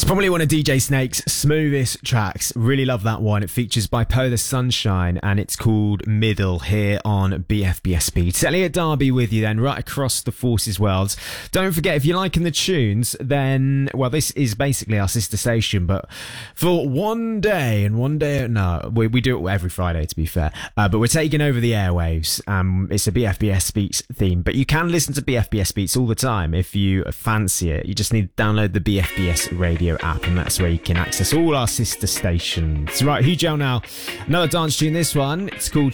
Probably one of DJ Snake's smoothest tracks. Really love that one. It features Bipolar Sunshine and it's called Middle here on BFBS Beats. Elliot Darby with you then, right across the Forces worlds. Don't forget, if you're liking the tunes, then, well, this is basically our sister station, but for one day, we do it every Friday to be fair, but we're taking over the airwaves. It's a BFBS Beats theme, but you can listen to BFBS Beats all the time if you fancy it. You just need to download the BFBS radio app, and that's where you can access all our sister stations. Right, Hugel now. Another dance tune, this one. It's called